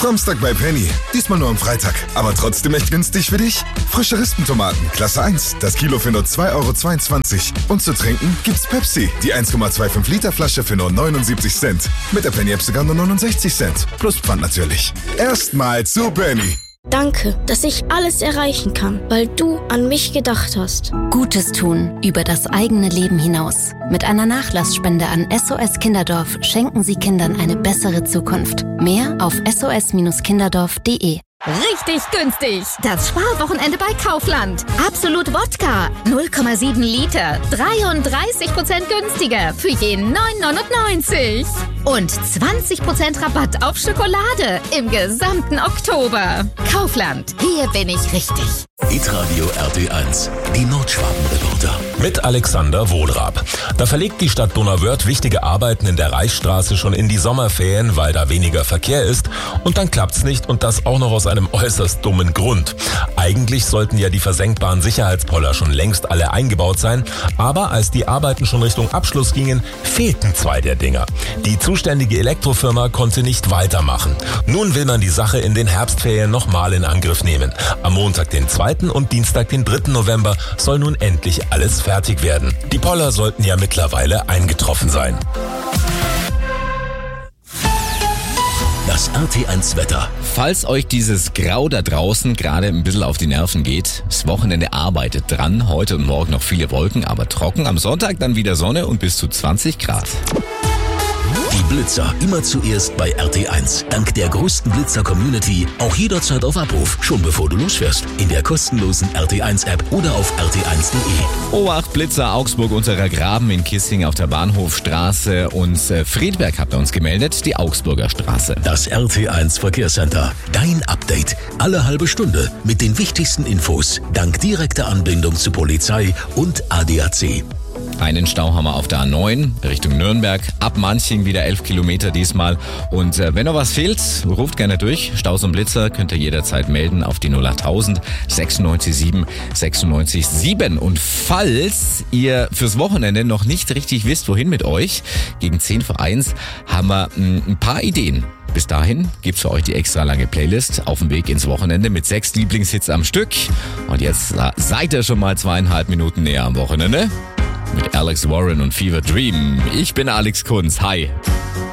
Samstag bei Penny. Diesmal nur am Freitag. Aber trotzdem echt günstig für dich. Frische Rispentomaten, Klasse 1. Das Kilo für nur 2,22 €. Und zu trinken gibt's Pepsi. Die 1,25 Liter Flasche für nur 79 Cent. Mit der Penny-App sogar nur 69 Cent. Plus Pfand natürlich. Erstmal zu Penny. Danke, dass ich alles erreichen kann, weil du an mich gedacht hast. Gutes tun über das eigene Leben hinaus. Mit einer Nachlassspende an SOS Kinderdorf schenken Sie Kindern eine bessere Zukunft. Mehr auf sos-kinderdorf.de. Richtig günstig. Das Sparwochenende bei Kaufland. Absolut Wodka. 0,7 Liter. 33% günstiger. Für je 9,99. Und 20% Rabatt auf Schokolade im gesamten Oktober. Kaufland. Hier bin ich richtig. Hitradio RT1. Die Nordschwaben-Reporter. Mit Alexander Wohlrab. Da verlegt die Stadt Donauwörth wichtige Arbeiten in der Reichsstraße schon in die Sommerferien, weil da weniger Verkehr ist. Und dann klappt's nicht und das auch noch aus einem äußerst dummen Grund. Eigentlich sollten ja die versenkbaren Sicherheitspoller schon längst alle eingebaut sein. Aber als die Arbeiten schon Richtung Abschluss gingen, fehlten 2 der Dinger. Die zuständige Elektrofirma konnte nicht weitermachen. Nun will man die Sache in den Herbstferien nochmal in Angriff nehmen. Am Montag, den 2. und Dienstag, den 3. November soll nun endlich alles fertig werden. Die Poller sollten ja mittlerweile eingetroffen sein. Das RT1 Wetter. Falls euch dieses Grau da draußen gerade ein bisschen auf die Nerven geht, das Wochenende arbeitet dran. Heute und morgen noch viele Wolken, aber trocken. Am Sonntag dann wieder Sonne und bis zu 20 Grad. Die Blitzer immer zuerst bei RT1. Dank der größten Blitzer-Community auch jederzeit auf Abruf. Schon bevor du losfährst. In der kostenlosen RT1-App oder auf rt1.de. Obacht, Blitzer, Augsburg, Unterer Graben in Kissing auf der Bahnhofstraße und Friedberg habt ihr uns gemeldet, die Augsburger Straße. Das RT1 Verkehrscenter. Dein Update. Alle halbe Stunde mit den wichtigsten Infos. Dank direkter Anbindung zu Polizei und ADAC. Einen Stau haben wir auf der A9 Richtung Nürnberg. Ab Manching wieder 11 Kilometer diesmal. Und wenn noch was fehlt, ruft gerne durch. Staus und Blitzer könnt ihr jederzeit melden auf die 08000 96 7 96 7. Und falls ihr fürs Wochenende noch nicht richtig wisst, wohin mit euch, gegen 10 vor 1 haben wir ein paar Ideen. Bis dahin gibt's für euch die extra lange Playlist auf dem Weg ins Wochenende mit 6 Lieblingshits am Stück. Und jetzt seid ihr schon mal 2,5 Minuten näher am Wochenende. Mit Alex Warren und Fever Dream. Ich bin Alex Kunz. Hi.